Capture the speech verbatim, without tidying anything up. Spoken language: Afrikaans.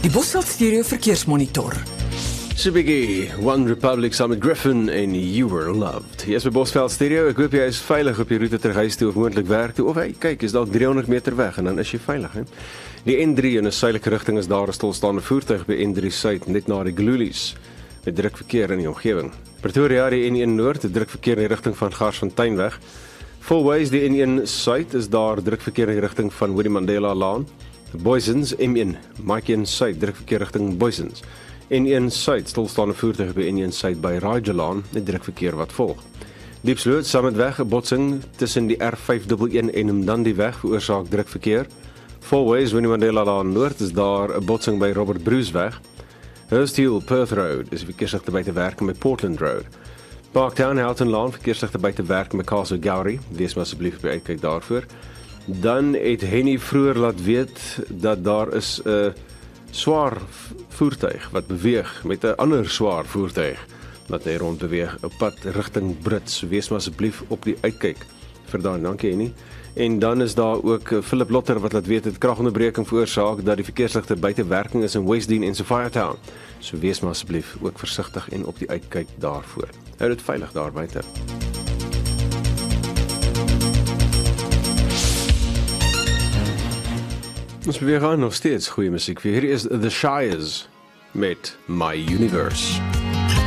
Die Bosveld Stereo Verkeersmonitor. Sibiggy, One Republic saam met Griffin en You Were Loved. Hier is by Bosveld Stereo. Ek hoop jy is veilig op jou route terug huis toe of moontlik werk toe. Of hey, kyk, is dalk driehonderd meter weg en dan is jy veilig, hè. Die N drie in 'n suidelike rigting is daar 'n stilstaande voertuig by N drie Suid net na die Glulies met drukverkeer in die omgewing. Pretoria die N een Noord, drukverkeer in die rigting van Garsfonteinweg. Fullways die N een Suid is daar drukverkeer in die rigting van Winnie Mandela Laan. Boysens M een, Mike een Suid, drukverkeer rigting Boysens. N een Suid, stilstaande voertuig by N een Suid by Rajalaan, net drukverkeer wat volg. Diepsloot, Summitweg, 'n botsing tussen die R vyf een een en Mdandi weg veroorsaak drukverkeer. Fullways, Winnie Mandela Laan Noord, is daar 'n botsing by Robert Bruce weg. Hurst Hill, Perth Road, is verkeersligte by te werk met Portland Road. Parktown, Houghton Laan, verkeersligte by te werk met Castle Gowrie, wees maar asseblief by uitkyk daarvoor. Dan het Henny vroeër laat weet dat daar is 'n uh, swaar voertuig wat beweeg met 'n ander swaar voertuig wat hy rond beweeg op pad rigting Brits. Wees maar asseblief op die uitkyk vir daai. Dankie Henny. En dan is daar ook uh, Philip Lotter wat laat weet het kragonderbreking veroorsaak dat die verkeersligte buite werking is in Westdean en Sophiatown. So wees maar asseblief ook versigtig en op die uitkyk daarvoor. Hou dit veilig daar buite. Ons beweeg aan nog steeds goeie musiek. Hier is The Shires met My Universe.